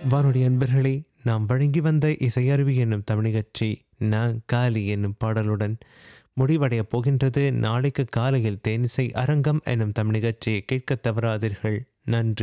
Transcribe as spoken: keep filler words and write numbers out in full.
வானொலி அன்பர்களே, நாம் வழங்கி வந்த இசையருவி என்னும் தமிழ் நிகழ்ச்சி நான் காலி என்னும் பாடலுடன் முடிவடையப் போகின்றது. நாளைக்கு காலையில் தேனிசை அரங்கம் என்னும் தமிழ் நிகழ்ச்சியை கேட்க தவறாதீர்கள். நன்றி.